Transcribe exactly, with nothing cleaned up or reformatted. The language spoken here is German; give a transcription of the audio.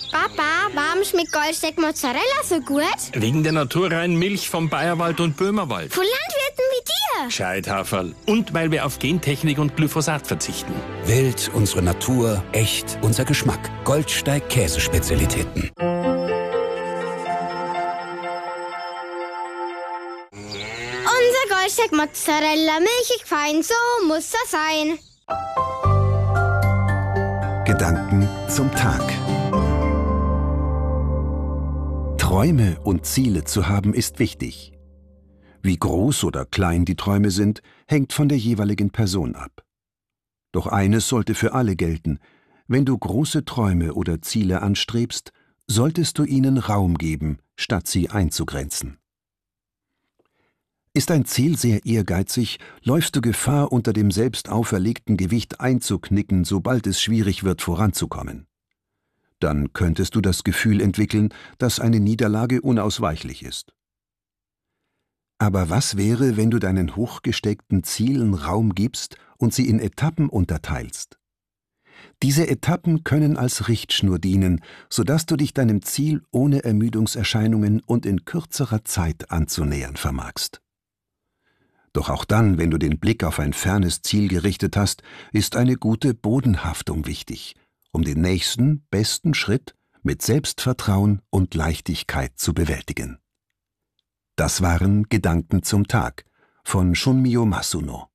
Papa, warum schmeckt Goldsteak Mozzarella so gut? Wegen der naturreinen Milch vom Bayerwald und Böhmerwald. Von Landwirten wie dir. Gescheit, Haferl. Und weil wir auf Gentechnik und Glyphosat verzichten. Wild, unsere Natur, echt, unser Geschmack. Goldsteig Käsespezialitäten. Unser Goldsteak Mozzarella, milchig fein, so muss er sein. Gedanken zum Tag. Träume und Ziele zu haben ist wichtig. Wie groß oder klein die Träume sind, hängt von der jeweiligen Person ab. Doch eines sollte für alle gelten: Wenn du große Träume oder Ziele anstrebst, solltest du ihnen Raum geben, statt sie einzugrenzen. Ist ein Ziel sehr ehrgeizig, läufst du Gefahr, unter dem selbst auferlegten Gewicht einzuknicken, sobald es schwierig wird, voranzukommen. Dann könntest du das Gefühl entwickeln, dass eine Niederlage unausweichlich ist. Aber was wäre, wenn du deinen hochgesteckten Zielen Raum gibst und sie in Etappen unterteilst? Diese Etappen können als Richtschnur dienen, sodass du dich deinem Ziel ohne Ermüdungserscheinungen und in kürzerer Zeit anzunähern vermagst. Doch auch dann, wenn du den Blick auf ein fernes Ziel gerichtet hast, ist eine gute Bodenhaftung wichtig, um den nächsten, besten Schritt mit Selbstvertrauen und Leichtigkeit zu bewältigen. Das waren Gedanken zum Tag von Shunmyo Masuno.